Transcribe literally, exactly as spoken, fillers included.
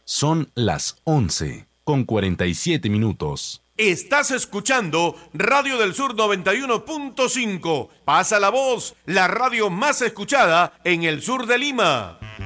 Son las once con cuarenta y siete minutos. Estás escuchando Radio del Sur noventa y uno punto cinco. Pasa la voz, la radio más escuchada en el sur de Lima.